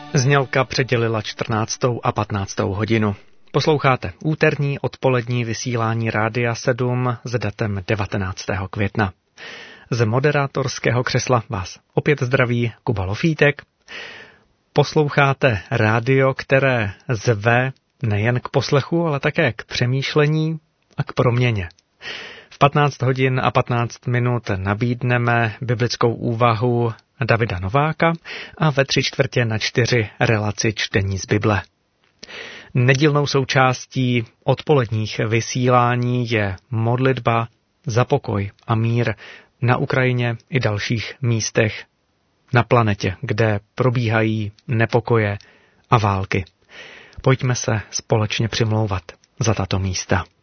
Znělka předělila 14. a 15. hodinu. Posloucháte úterní odpolední vysílání Rádia 7 s datem 19. května. Z moderátorského křesla vás opět zdraví Kuba Lofítek. Posloucháte rádio, které zve nejen k poslechu, ale také k přemýšlení a k proměně. V 15 hodin a 15 minut nabídneme biblickou úvahu Davida Nováka a ve 3/4 relaci čtení z Bible. Nedílnou součástí odpoledních vysílání je modlitba za pokoj a mír na Ukrajině i dalších místech na planetě, kde probíhají nepokoje a války. Pojďme se společně přimlouvat za tato místa.